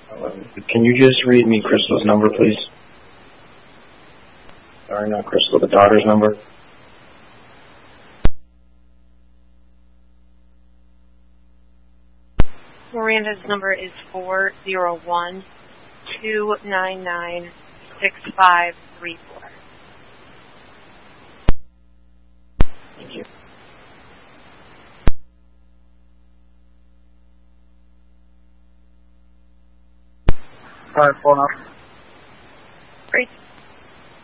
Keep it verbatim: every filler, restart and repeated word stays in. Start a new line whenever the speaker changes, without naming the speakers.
Um, can you just read me Crystal's number, please? Sorry, not Crystal, the daughter's number.
Miranda's number is four zero one, two nine nine, six five three four.
Thank you.
Five four.